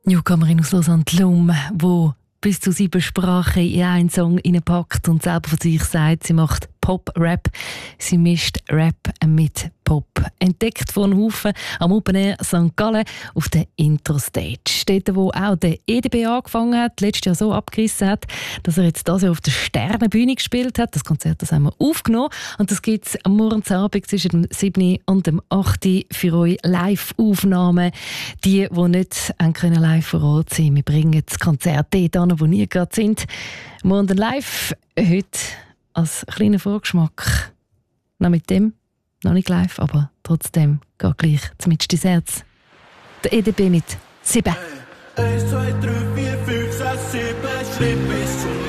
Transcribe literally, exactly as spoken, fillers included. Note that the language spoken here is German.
Newcomerin aus Lausanne, Lum, wo bis zu sieben Sprachen in einen Song hineinpackt und selber von sich sagt, sie macht Pop-Rap. Sie mischt Rap mit Pop. Entdeckt von Haufen am Open Air Sankt Gallen auf der Intro-Stage. Dort, wo auch der E D B angefangen hat, letztes Jahr so abgerissen hat, dass er jetzt das Jahr auf der Sternenbühne gespielt hat. Das Konzert das haben wir aufgenommen. Und das gibt es am Morgensabend zwischen dem siebten und dem achten für euch Live-Aufnahmen. Die, die nicht können live vor Ort sein können. Wir bringen das Konzert dort an, wo ihr gerade sind. Morgen live, heute als kleiner Vorgeschmack. Noch mit dem, noch nicht live, aber trotzdem geht gleich zumindest ins Herz. Der E D B mit sieben. eins, zwei, drei, vier, fünf, sechs, sieben, Schritt bis zum